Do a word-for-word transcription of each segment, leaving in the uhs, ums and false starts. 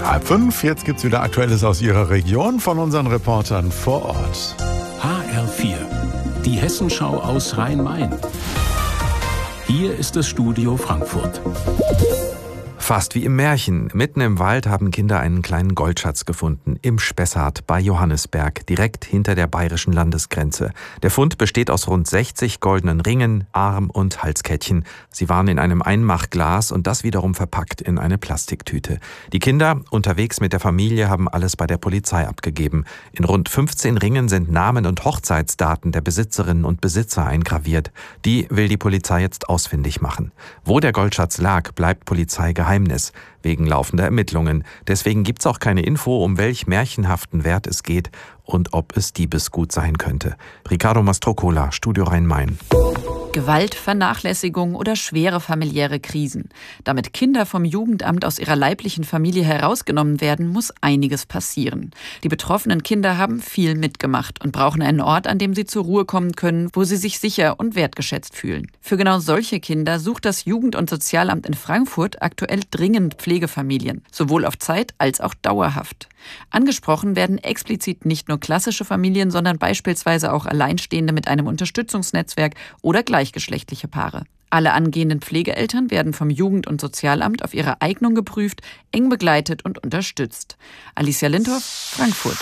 Halb fünf, jetzt gibt's wieder Aktuelles aus Ihrer Region von unseren Reportern vor Ort. H R vier, die Hessenschau aus Rhein-Main. Hier ist das Studio Frankfurt. Fast wie im Märchen. Mitten im Wald haben Kinder einen kleinen Goldschatz gefunden. Im Spessart bei Johannisberg, direkt hinter der bayerischen Landesgrenze. Der Fund besteht aus rund sechzig goldenen Ringen, Arm- und Halskettchen. Sie waren in einem Einmachglas und das wiederum verpackt in eine Plastiktüte. Die Kinder, unterwegs mit der Familie, haben alles bei der Polizei abgegeben. In rund fünfzehn Ringen sind Namen und Hochzeitsdaten der Besitzerinnen und Besitzer eingraviert. Die will die Polizei jetzt ausfindig machen. Wo der Goldschatz lag, bleibt Polizei geheim. Wegen laufender Ermittlungen. Deswegen gibt's auch keine Info, um welch märchenhaften Wert es geht und ob es Diebesgut sein könnte. Ricardo Mastrocola, Studio Rhein-Main. Gewalt, Vernachlässigung oder schwere familiäre Krisen. Damit Kinder vom Jugendamt aus ihrer leiblichen Familie herausgenommen werden, muss einiges passieren. Die betroffenen Kinder haben viel mitgemacht und brauchen einen Ort, an dem sie zur Ruhe kommen können, wo sie sich sicher und wertgeschätzt fühlen. Für genau solche Kinder sucht das Jugend- und Sozialamt in Frankfurt aktuell dringend Pflegefamilien, sowohl auf Zeit als auch dauerhaft. Angesprochen werden explizit nicht nur klassische Familien, sondern beispielsweise auch Alleinstehende mit einem Unterstützungsnetzwerk oder gleichgeschlechtliche Paare. Alle angehenden Pflegeeltern werden vom Jugend- und Sozialamt auf ihre Eignung geprüft, eng begleitet und unterstützt. Alicia Lindhoff, Frankfurt.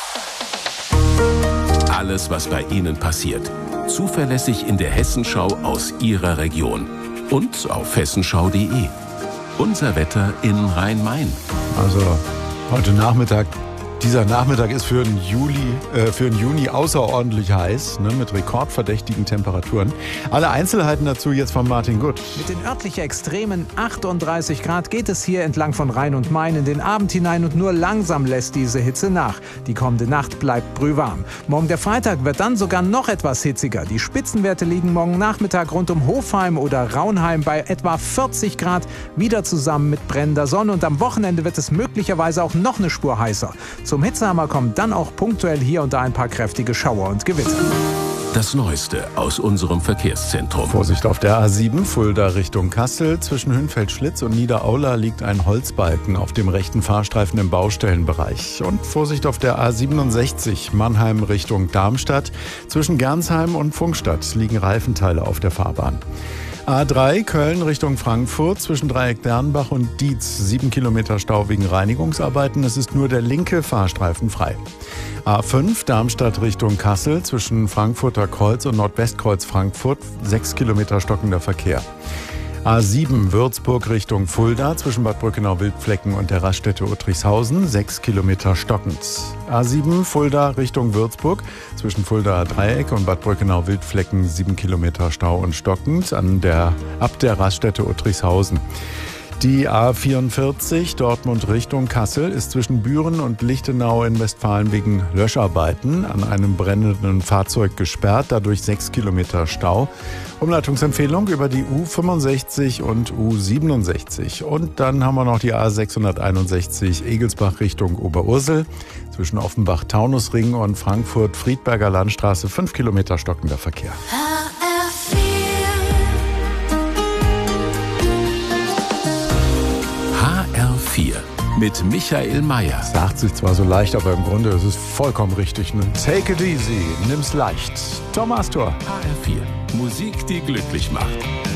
Alles, was bei Ihnen passiert. Zuverlässig in der Hessenschau aus Ihrer Region. Und auf hessenschau punkt de. Unser Wetter in Rhein-Main. Also heute Nachmittag, dieser Nachmittag ist für den Juli, äh, für den Juni außerordentlich heiß, ne, mit rekordverdächtigen Temperaturen. Alle Einzelheiten dazu jetzt von Martin Gutt. Mit den örtlich extremen achtunddreißig Grad geht es hier entlang von Rhein und Main in den Abend hinein und nur langsam lässt diese Hitze nach. Die kommende Nacht bleibt brühwarm. Morgen der Freitag wird dann sogar noch etwas hitziger. Die Spitzenwerte liegen morgen Nachmittag rund um Hofheim oder Raunheim bei etwa vierzig Grad, wieder zusammen mit brennender Sonne. Und am Wochenende wird es möglicherweise auch noch eine Spur heißer. Zum Hitzehammer kommen dann auch punktuell hier und da ein paar kräftige Schauer und Gewitter. Das Neueste aus unserem Verkehrszentrum. Vorsicht auf der A sieben, Fulda Richtung Kassel. Zwischen Hünfeld-Schlitz und Niederaula liegt ein Holzbalken auf dem rechten Fahrstreifen im Baustellenbereich. Und Vorsicht auf der A siebenundsechzig, Mannheim Richtung Darmstadt. Zwischen Gernsheim und Pfungstadt liegen Reifenteile auf der Fahrbahn. A drei, Köln Richtung Frankfurt, zwischen Dreieck Dernbach und Dietz, sieben Kilometer Stau wegen Reinigungsarbeiten. Es ist nur der linke Fahrstreifen frei. A fünf, Darmstadt Richtung Kassel, zwischen Frankfurter Kreuz und Nordwestkreuz Frankfurt, sechs Kilometer stockender Verkehr. A sieben, Würzburg Richtung Fulda, zwischen Bad Brückenau-Wildflecken und der Raststätte Uttrichshausen, sechs Kilometer stockend. A sieben, Fulda Richtung Würzburg, zwischen Fulda Dreieck und Bad Brückenau-Wildflecken, sieben Kilometer Stau und stockend an der, ab der Raststätte Uttrichshausen. Die A vierundvierzig, Dortmund Richtung Kassel, ist zwischen Büren und Lichtenau in Westfalen wegen Löscharbeiten an einem brennenden Fahrzeug gesperrt, dadurch sechs Kilometer Stau. Umleitungsempfehlung über die U fünfundsechzig und U siebenundsechzig. Und dann haben wir noch die A sechshunderteinundsechzig, Egelsbach Richtung Oberursel, zwischen Offenbach-Taunusring und Frankfurt-Friedberger Landstraße, fünf Kilometer stockender Verkehr. H R vier mit Michael Mayer. Sagt sich zwar so leicht, aber im Grunde ist es vollkommen richtig. Ne? Take it easy, nimm's leicht. Thomas Tor. H R vier, Musik, die glücklich macht.